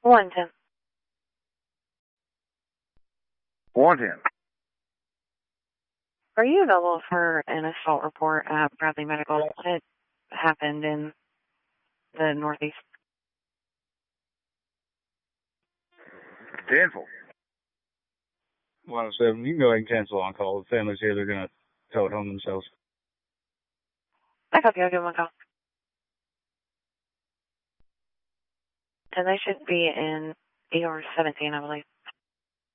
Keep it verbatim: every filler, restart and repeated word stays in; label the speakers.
Speaker 1: one ten.
Speaker 2: one ten.
Speaker 1: Are you available for an assault report at Bradley Medical? It happened in the Northeast.
Speaker 2: Cancel.
Speaker 3: one oh seven, you can go ahead and cancel on call. The family's here, they're going to tow it home themselves.
Speaker 1: I copy, I'll give them a call. And they should be in E R seventeen, I believe.